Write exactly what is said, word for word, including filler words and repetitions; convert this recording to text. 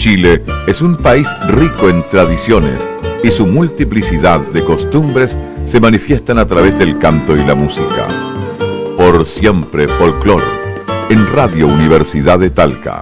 Chile es un país rico en tradiciones y su multiplicidad de costumbres se manifiestan a través del canto y la música. Por siempre folclor, en Radio Universidad de Talca.